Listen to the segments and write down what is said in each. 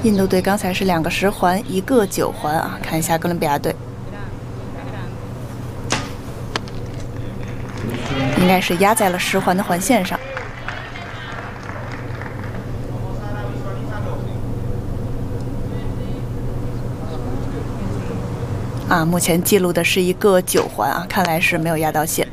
印度队刚才是2个10环，1个9环啊，看一下哥伦比亚队，应该是压在了10环的环线上。啊，目前记录的是1个9环啊，看来是没有压到线。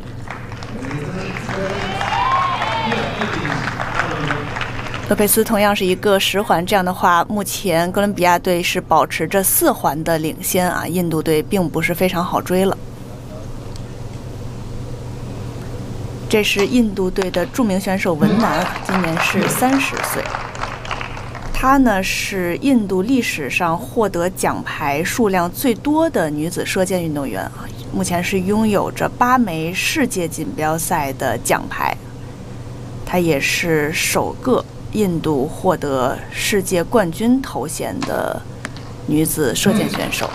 洛佩斯同样是1个10环，这样的话，目前哥伦比亚队是保持着4环的领先啊，印度队并不是非常好追了。这是印度队的著名选手文南，今年是30岁。她呢是印度历史上获得奖牌数量最多的女子射箭运动员啊，目前是拥有着8枚世界锦标赛的奖牌。她也是首个印度获得世界冠军头衔的女子射箭选手。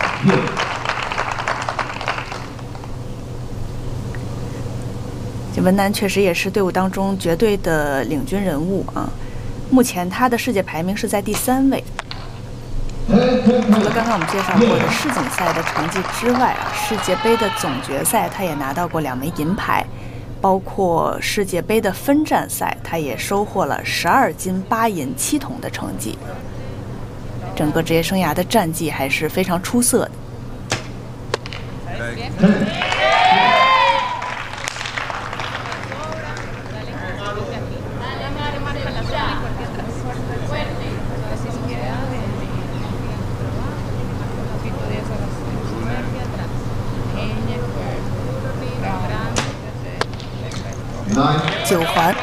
这文南确实也是队伍当中绝对的领军人物啊。目前她的世界排名是在第3位。除了刚刚我们介绍过的世锦赛的成绩之外啊，世界杯的总决赛她也拿到过2枚银牌。包括世界杯的分站赛，他也收获了12金8银7铜的成绩。整个职业生涯的战绩还是非常出色的。9环。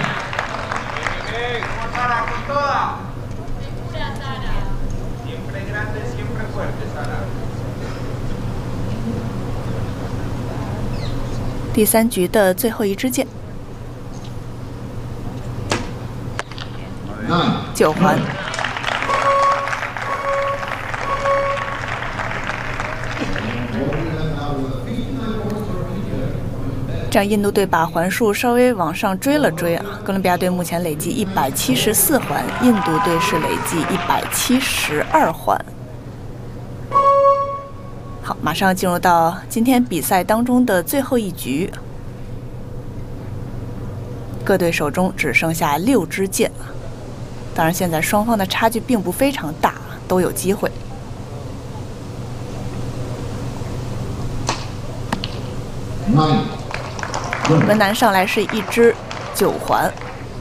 第3局的最后1支箭。9环。这样，印度队把环数稍微往上追了追啊。哥伦比亚队目前累计174环，印度队是累计172环。好，马上进入到今天比赛当中的最后1局，各队手中只剩下6支箭啊。当然，现在双方的差距并不非常大，都有机会。文南上来是1支9环，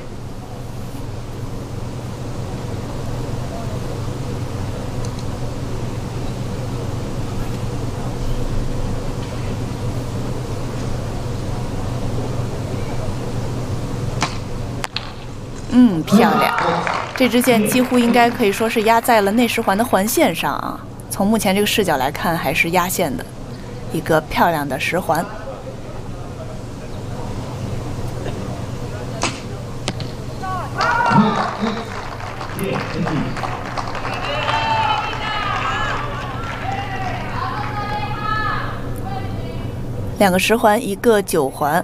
漂亮！这支箭几乎应该可以说是压在了内10环的环线上啊。从目前这个视角来看，还是压线的一个漂亮的10环。2个10环，1个9环。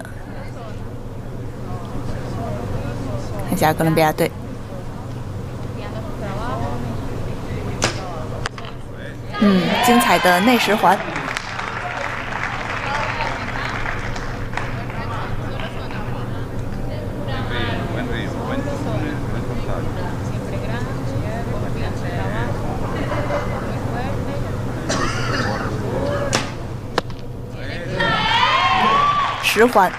看一下哥伦比亚队，精彩的内10环。10环。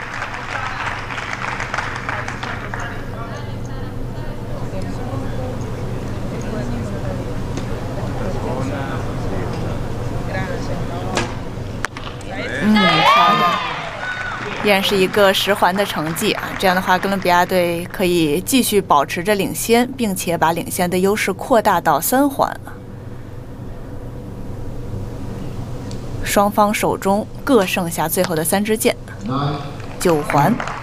漂亮，依然是一个10环的成绩啊。这样的话，哥伦比亚队可以继续保持着领先，并且把领先的优势扩大到3环。双方手中各剩下最后的3支箭，9环。